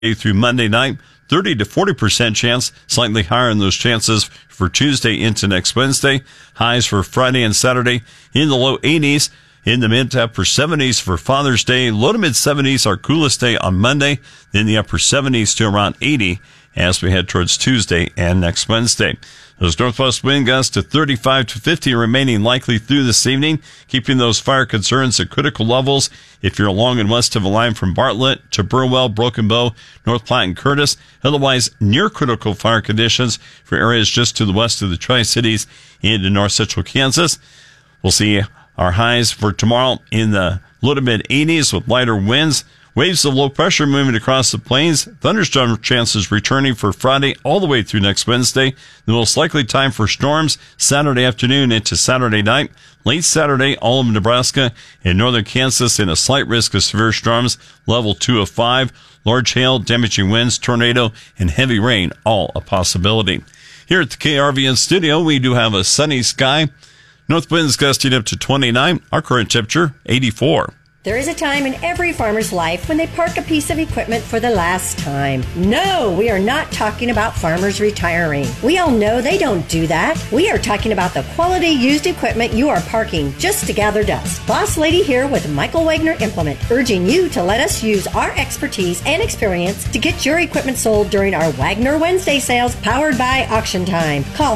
through Monday night. 30 to 40% chance, slightly higher in those chances for Tuesday into next Wednesday. Highs for Friday and Saturday in the low 80s. In the mid to upper 70s for Father's Day. Low to mid 70s, our coolest day on Monday. Then the upper 70s to around 80 as we head towards Tuesday and next Wednesday. Those northwest wind gusts to 35 to 50 remaining likely through this evening, keeping those fire concerns at critical levels. If you're along and west of a line from Bartlett to Burwell, Broken Bow, North Platte, and Curtis. Otherwise, near critical fire conditions for areas just to the west of the Tri-Cities into north central Kansas. We'll see our highs for tomorrow in the low to mid 80s with lighter winds. Waves of low pressure moving across the plains. Thunderstorm chances returning for Friday all the way through next Wednesday. The most likely time for storms Saturday afternoon into Saturday night. Late Saturday, all of Nebraska and northern Kansas in a slight risk of severe storms. Level 2 of 5. Large hail, damaging winds, tornado, and heavy rain, all a possibility. Here at the KRVN studio, we do have a sunny sky. North winds gusting up to 29. Our current temperature, 84. There is a time in every farmer's life when they park a piece of equipment for the last time. No, we are not talking about farmers retiring. We all know they don't do that. We are talking about the quality used equipment you are parking just to gather dust. Boss Lady here with Michael Wagner Implement, urging you to let us use our expertise and experience to get your equipment sold during our Wagner Wednesday sales powered by Auction Time. Call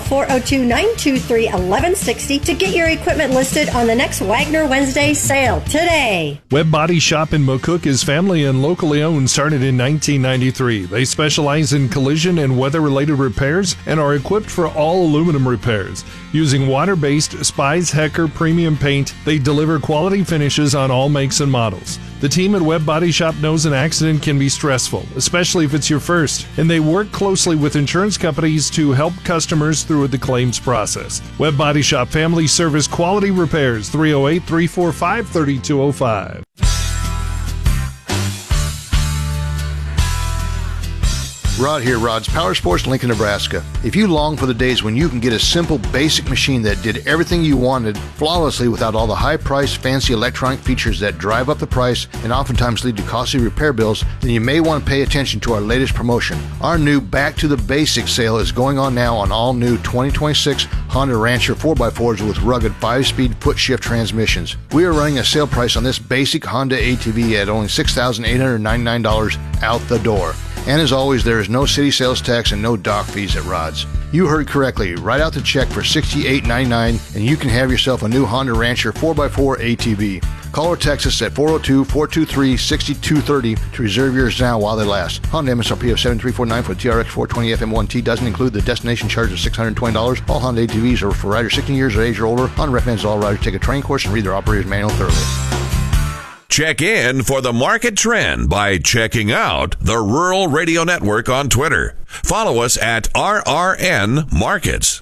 402-923-1160 to get your equipment listed on the next Wagner Wednesday sale today. Webb Body Shop in McCook is family and locally owned, started in 1993. They specialize in collision and weather-related repairs and are equipped for all aluminum repairs. Using water-based Spies Hecker premium paint, they deliver quality finishes on all makes and models. The team at Webb Body Shop knows an accident can be stressful, especially if it's your first, and they work closely with insurance companies to help customers through the claims process. Webb Body Shop Family Service Quality Repairs, 308-345-3205. Rod here, Rod's Power Sports, Lincoln, Nebraska. If you long for the days when you can get a simple, basic machine that did everything you wanted flawlessly without all the high-priced, fancy electronic features that drive up the price and oftentimes lead to costly repair bills, then you may want to pay attention to our latest promotion. Our new Back to the Basics sale is going on now on all new 2026 Honda Rancher 4x4s with rugged 5-speed foot-shift transmissions. We are running a sale price on this basic Honda ATV at only $6,899 out the door. And as always, there is no city sales tax and no dock fees at Rod's. You heard correctly. Write out the check for $68.99 and you can have yourself a new Honda Rancher 4x4 ATV. Call or text us at 402-423-6230 to reserve yours now while they last. Honda MSRP of $7,349 for the TRX 420 FM1T doesn't include the destination charge of $620. All Honda ATVs are for riders 16 years of age or older. Honda recommends all riders take a training course and read their operator's manual thoroughly. Check in for the market trend by checking out the Rural Radio Network on Twitter. Follow us at RRN Markets.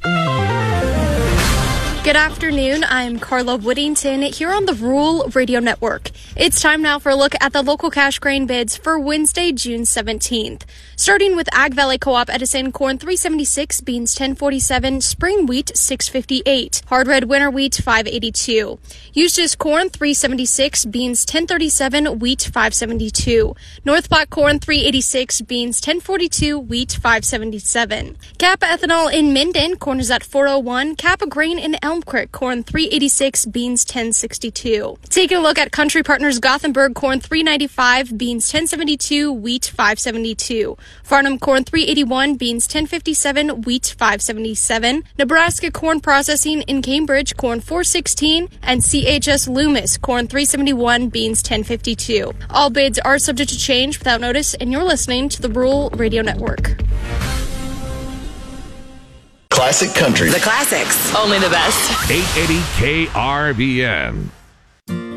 Good afternoon. I'm Carla Whittington here on the Rural Radio Network. It's time now for a look at the local cash grain bids for Wednesday, June 17th. Starting with Ag Valley Co-op Edison, corn $3.76, beans $10.47, spring wheat $6.58, hard red winter wheat $5.82. Eustis corn $3.76, beans $10.37, wheat $5.72. North Platte corn $3.86, beans $10.42, wheat $5.77. Kappa ethanol in Minden, corn is at $4.01. Kappa grain in Elm Creek, corn $3.86, beans $10.62. Taking a look at Country Partners Gothenburg, corn $3.95, beans $10.72, wheat $5.72. Farnham corn $3.81, beans $10.57, wheat $5.77. Nebraska corn processing in Cambridge, corn $4.16, and CHS Loomis corn $3.71, beans $10.52. All bids are subject to change without notice, and you're listening to the Rural Radio Network. Classic country. The classics. Only the best. 880 KRVN.